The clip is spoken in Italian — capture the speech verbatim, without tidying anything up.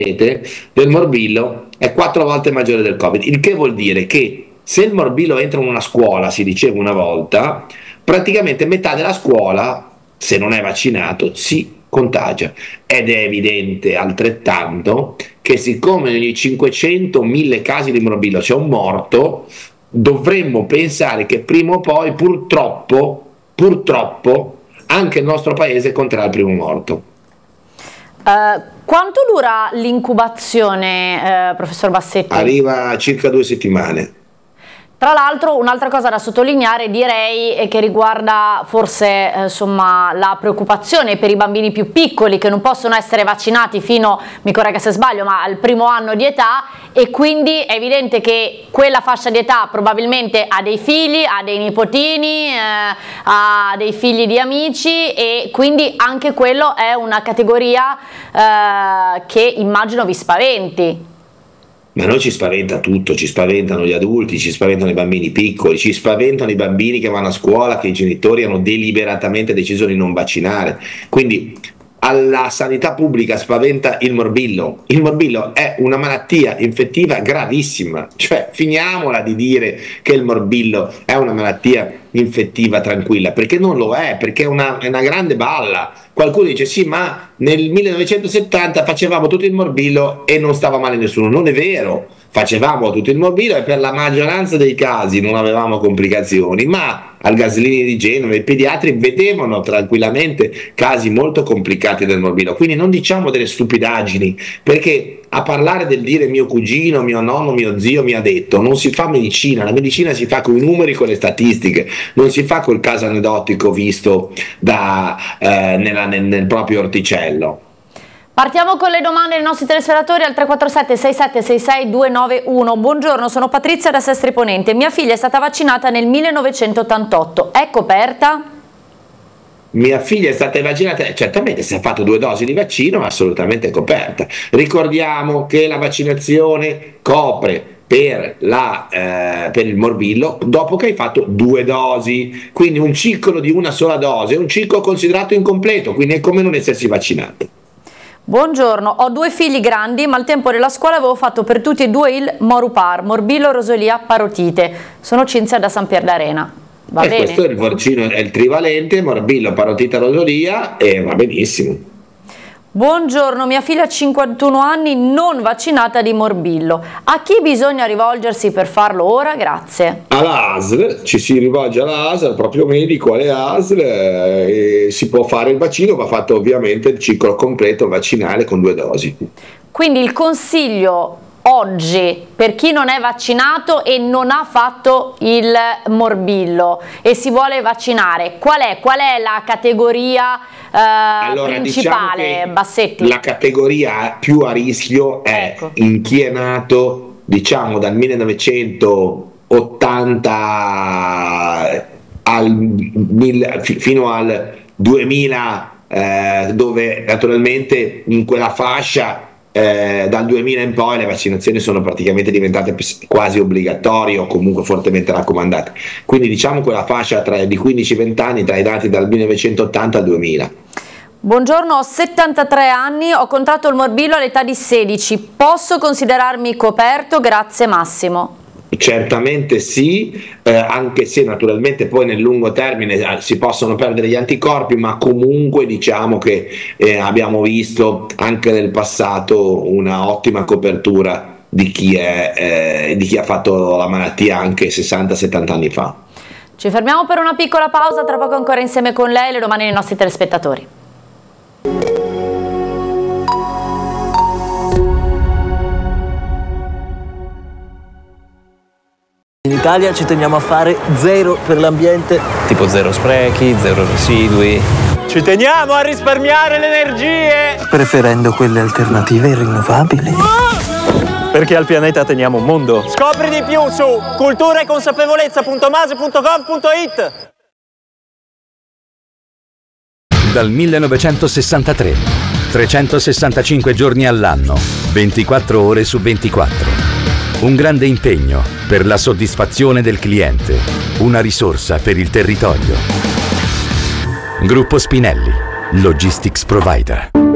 del morbillo è quattro volte maggiore del Covid, il che vuol dire che se il morbillo entra in una scuola, si diceva una volta, praticamente metà della scuola, se non è vaccinato, si contagia. Ed è evidente altrettanto che siccome ogni cinquecento mille casi di morbillo c'è un morto, dovremmo pensare che prima o poi purtroppo, purtroppo anche il nostro paese conterà il primo morto. Uh, quanto dura l'incubazione, uh, professor Bassetti? Arriva a circa due settimane. Tra l'altro un'altra cosa da sottolineare direi è che riguarda forse eh, insomma, la preoccupazione per i bambini più piccoli che non possono essere vaccinati fino, mi corregga se sbaglio, ma al primo anno di età, e quindi è evidente che quella fascia di età probabilmente ha dei figli, ha dei nipotini, eh, ha dei figli di amici, e quindi anche quello è una categoria eh, che immagino vi spaventi. Ma a noi ci spaventa tutto, ci spaventano gli adulti, ci spaventano i bambini piccoli, ci spaventano i bambini che vanno a scuola, che i genitori hanno deliberatamente deciso di non vaccinare. Quindi alla sanità pubblica spaventa il morbillo. Il morbillo è una malattia infettiva gravissima, cioè finiamola di dire che il morbillo è una malattia infettiva tranquilla, perché non lo è, perché è una, è una grande balla. Qualcuno dice sì, ma nel millenovecentosettanta facevamo tutto il morbillo e non stava male nessuno. Non è vero, facevamo tutto il morbillo e per la maggioranza dei casi non avevamo complicazioni, ma al Gaslini di Genova i pediatri vedevano tranquillamente casi molto complicati del morbillo. Quindi non diciamo delle stupidaggini, perché a parlare del dire mio cugino, mio nonno, mio zio mi ha detto, non si fa medicina, la medicina si fa con i numeri, con le statistiche, non si fa col caso aneddotico visto da, eh, nella, nel, nel proprio orticello. Partiamo con le domande dei nostri telespettatori al tre quattro sette sei sette sei sei due nove uno. Buongiorno, sono Patrizia da Sestri Ponente. Mia figlia è stata vaccinata nel millenovecentottantotto. È coperta? Mia figlia è stata vaccinata, certamente se ha fatto due dosi di vaccino, assolutamente coperta. Ricordiamo che la vaccinazione copre per, la, eh, per il morbillo dopo che hai fatto due dosi, quindi un ciclo di una sola dose è un ciclo considerato incompleto, quindi è come non essersi vaccinato. Buongiorno, ho due figli grandi, ma al tempo della scuola avevo fatto per tutti e due il Morupar, morbillo, rosolia, parotite. Sono Cinzia da San Pier d'Arena. Va eh, bene? Questo è il vaccino, è il trivalente, morbillo, parotite, rosolia, e va benissimo. Buongiorno, mia figlia ha cinquantuno anni, non vaccinata di morbillo. A chi bisogna rivolgersi per farlo ora? Grazie. Alla A S L, ci si rivolge alla A S L, al proprio medico, alle A S L, eh, e si può fare il vaccino, va fatto ovviamente il ciclo completo vaccinale con due dosi. Quindi il consiglio oggi per chi non è vaccinato e non ha fatto il morbillo e si vuole vaccinare, qual è, qual è la categoria eh, allora, principale, diciamo Bassetti? La categoria più a rischio è ecco. in chi è nato diciamo dal millenovecentottanta al, fino al duemila, eh, dove naturalmente in quella fascia Eh, dal duemila in poi le vaccinazioni sono praticamente diventate quasi obbligatorie o comunque fortemente raccomandate, quindi diciamo quella fascia tra, di quindici venti anni tra i dati dal millenovecentottanta al duemila. Buongiorno, ho settantatré anni, ho contratto il morbillo all'età di sedici, posso considerarmi coperto? Grazie Massimo. Certamente sì, eh, anche se naturalmente poi nel lungo termine eh, si possono perdere gli anticorpi, ma comunque diciamo che eh, abbiamo visto anche nel passato una ottima copertura di chi, è, eh, di chi ha fatto la malattia anche sessanta settanta anni fa. Ci fermiamo per una piccola pausa, tra poco ancora insieme con lei le domande dei nostri telespettatori. In Italia ci teniamo a fare zero per l'ambiente, tipo zero sprechi, zero residui. Ci teniamo a risparmiare le energie, preferendo quelle alternative e rinnovabili. Perché al pianeta teniamo un mondo. Scopri di più su cultura e consapevolezza punto mase punto gov punto it. Dal millenovecentosessantatré, trecentosessantacinque giorni all'anno, ventiquattro ore su ventiquattro. Un grande impegno per la soddisfazione del cliente, una risorsa per il territorio. Gruppo Spinelli, Logistics Provider.